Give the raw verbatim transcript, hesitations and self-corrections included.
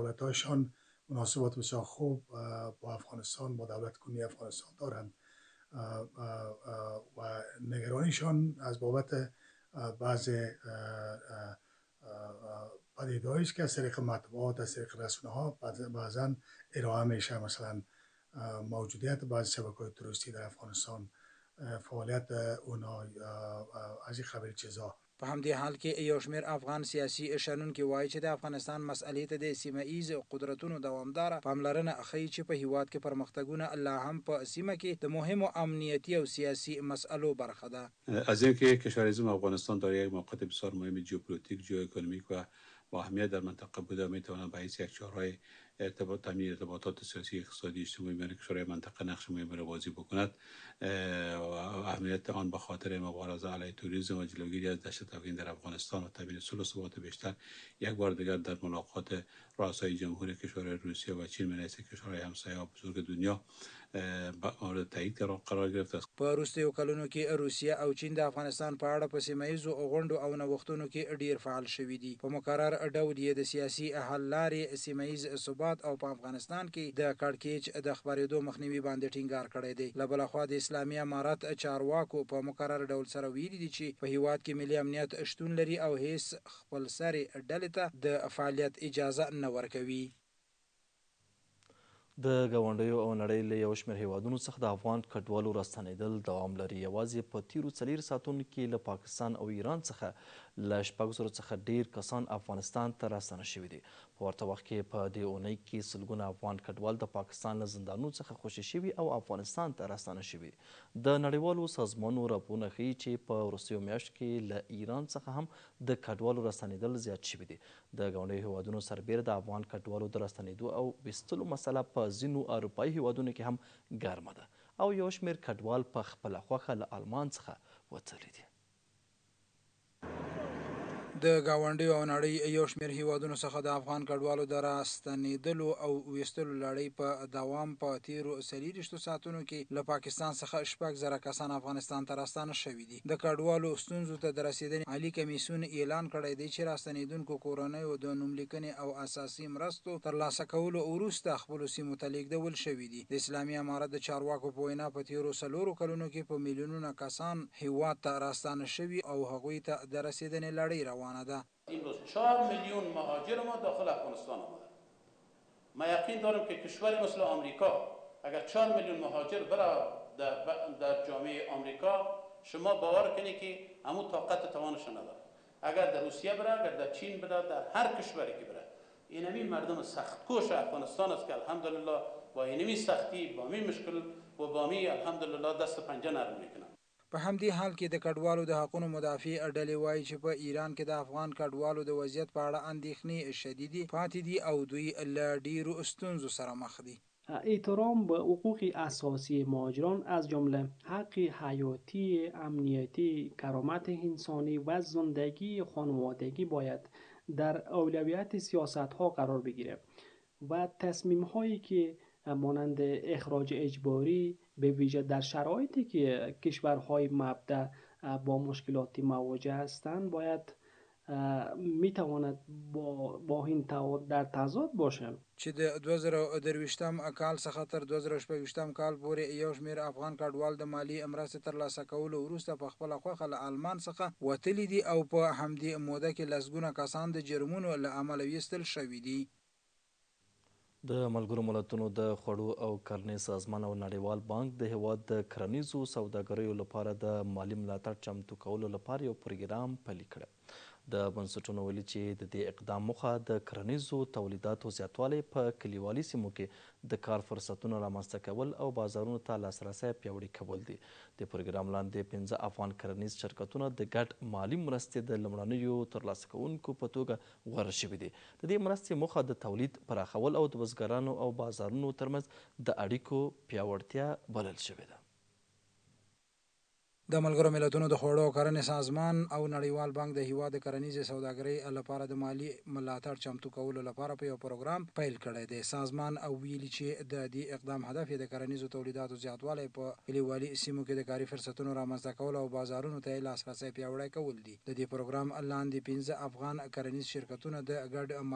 دولت‌هاشان مناسبات بسیار خوب با افغانستان، با دولت کنونی افغانستان دارند و نگرانیشان از بابت بعض پدیده‌هایی است که از طریق مطبوعات، از طریق رسانه‌ها بعضا ارائه میشه، مثلا موجودیت بعضی شبکه‌های تروریستی در افغانستان، فعالیت اونا، از این قبیل چیزا. په همدې حال کې یو شمېر افغان سیاسي شنونکي وایي چې د افغانستان مسئلې ته د سیمه ایز قدرتونو دوامداره پاملرنه ښیي چې په هیواد کې پرمختګونه لا هم په سیمه کې د مهمو امنیتي او سیاسي مسئلو برخه ده. از اینکه کشور افغانستان دارای یک موقعیت بسیار مهم ژئوپلیتیک، ژئواکونومیک و با اهمیت در منطقه بوده، میتواند به حیث یک چهارراه ارتباط تامین ارتباطات سیاسی، اقتصادی، اجتماعی بین کشورهای منطقه نقش مهمی را بازی بکند. اهمیت آن به خاطر مبارزه علیه توریسم و جلوگیری از دهشت افکن در افغانستان و تامین صلح و ثبات بیشتر یک بار دیگر در ملاقات رؤسای جمهور کشورهای روسیه و چین رئیس کشورهای همسایه و بزرگ دنیا مورد تایید قرار گرفته است. په وروستیو کلونو کې روسیه او چین د افغانستان په اړه په سیمه ایزو غونډو او نوښتونو کې ډیر فعال شوي دي. په مقرر ډول یې د سیاسي حل لارې، سیمه ایز ثبات او په افغانستان کې د کړکېچ د خپرېدو مخنیوي باندې ټینګار کړی دی. له بله خوا د اسلامي امارت چارواکو په مقرر ډول سره ویلي دي چې په هیواد کې ملي امنیت شتون لري او هیڅ خپلسري ډلې ته د فعالیت اجازه نه ورکوي. د ګاونډیو او نړۍ له یو شمېر هیوادونو څخه د افغان کډوالو راستنېدل دوام لري. یوازې په تیرو څلېرو ساعتونو کې له پاکستان او ایران څخه له شپږ زرو څخه ډېر کسان افغانستان ته راستنه شوي دي. په ورته وخت کې په دې اونۍ کې سلګونه افغان کډوال د پاکستان له زندانونو څخه خوشي شوي او افغانستان ته راستنه شوي. د نړیوالو سازمانونو راپورونه ښیي چې په وروستیو میاشتو کې له ایران څخه هم د کډوالو راستنېدل زیات شوي دي. د ګاونډیو هیوادونو سربیره د افغان کډوالو د راستنېدو او ویستلو مسله په ځینو اروپایي هیوادونو کې هم ګرمه ده او یو شمېر کډوال په خپله خوښه له آلمان څخه وتلي دي. د ګاونډیو او نړۍ یو شمېر هیوادونو څخه د افغان کډوالو د راستنېدلو او ویستلو لړۍ په دوام په تیرو څلېرویشتو ساعتونو کې له پاکستان څخه شپږ زره کسان افغانستان ته راستانه شوي دي. د کډوالو ستونزو ته د رسېدنې عالي کمیسیون اعلان کړی دی چې راستنېدونکو کورنیو د نوملیکنې او اساسي مرستو ترلاسه کولو وروسته خپلو سیمو ته لیږدول شوي دي. د اسلامي امارت د چارواکو په وینا په تیرو څلورو کلونو کې په میلیونونه کسان هیواد ته راستانه شوي او هغوی ته د رسېدنې لړۍ روانه ده. امروز چهار میلیون مهاجر ما داخل افغانستان آمده. ما یقین دارم که کشوری مثل آمریکا اگر چهار میلیون مهاجر بره در, در جامعه آمریکا، شما باور کنید که همون طاقت توانش نداره. اگر در روسیه بره، اگر در چین بره، در هر کشوری که بره، اینمی مردم سختکوش افغانستان است که الحمدلله با اینمی سختی، با می مشکل و با می الحمدلله دست پنجه نرم میکنن. په همدې حال کې د کډوالو د حقونو مدافع ډلې وایي چې په ایران کې د افغان کډوالو د وضعیت په اړه اندېښنې شدیدې پاتې دي او دوی له ډیرو ستونزو سره مخ دي. احترام به حقوق اساسی مهاجران از جمله حق حیاتی، امنیتی، کرامت انسانی و زندگی خانوادگی باید در اولویت سیاست ها قرار بگیره و تصمیم هایی که مانند اخراج اجباری به ویژه در شرایطی که کشورهای مبدأ با مشکلاتی مواجه هستند باید میتواند با با این در تضاد باشه. چې د دوه زره او درویشتم کال څخه تر دوه زره شپږویشتم کال پورې یو شمېر افغان کډوال د مالی مرستې ترلاسه کولو وروسته په خپله خوښه له آلمان څخه وتلي دي او په همدې موده کې لسګونه کسان د جرمونو له امله ویستل شوي دي. د ملګرو ملتونو د خوړو او کرنې سازمان او نړیوال بانک د هیواد د کرنیزو سوداګریو لپاره د مالی ملاتړ چمتو کولو لپاره یو پروګرام پلي کړی. د بنسټونو ویلي چې د دې اقدام موخه د کرنیزو تولیداتو زیاتوالی په کلیوالي سیمو کې د کار فرصتونو رامنځته کول او بازارونو ته لاسرسی پیاوړي کول دي. د پروګرام لاندې پنځه افغان کرنیز شرکتونه د ګډ مالي مرستې د لومړنیو ترلاسه کوونکو په توګه غوره شوي دي. د دې مرستې موخه د تولید پراخول او د بزګرانو او بازارونو ترمنځ د اړیکو پیاوړتیا بلل شوې ده. د ملګرو ملتونو د خوړو او کرنې سازمان او نړیوال بانک د هیواد د کرنیزې سوداګرۍ لپاره د مالی ملاتړ چمتو کولو لپاره په یو پروګرام پیل کړی دی. سازمان او ویلي چې د دې اقدام هدف یې د کرنیزو تولیداتو زیاتوالی په کلیوالي سیمو کې د کاري فرصتونو رامنځته کول او بازارونو ته یې لاسرسی پیاوړی کول دي. د دې پروګرام لاندې پنځه افغان کرنیز شرکتونه د ګډ